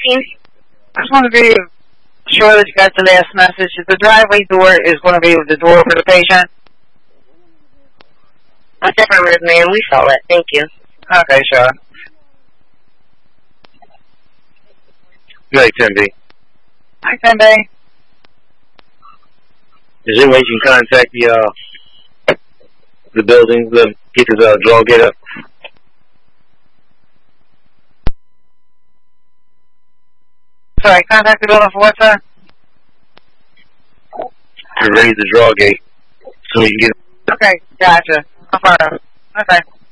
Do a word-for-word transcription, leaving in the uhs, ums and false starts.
eighteen. I just want to be sure that you got the last message. The driveway door is going to be the door for the patient. That's affirmative, ma'am. We saw it. Thank you. Okay, sure. Good night, ten B. Hi, ten B. Is there any way you can contact the uh the building to get his uh, draw get up? Sorry, contact the building for what, sir? To raise the draw gate so we can get. Okay, gotcha. No problem. Okay.